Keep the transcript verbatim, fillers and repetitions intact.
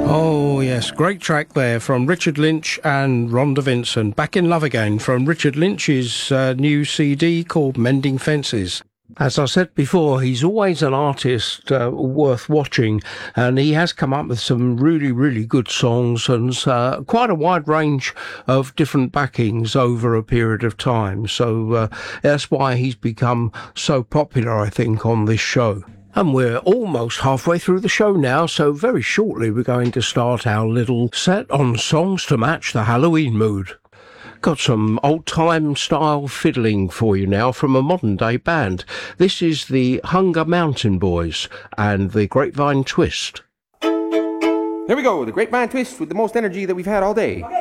Oh, yes, great track there from Richard Lynch and Rhonda Vincent. Back in Love Again from Richard Lynch's uh, new C D called Mending Fences. As I said before, he's always an artist uh, worth watching, and he has come up with some really, really good songs and uh, quite a wide range of different backings over a period of time. So uh, that's why he's become so popular, I think, on this show. And we're almost halfway through the show now, so very shortly we're going to start our little set on songs to match the Halloween mood. Got some old-time style fiddling for you now from a modern-day band. This is the Hunger Mountain Boys and the Grapevine Twist. Here we go, the Grapevine Twist with the most energy that we've had all day. Okay.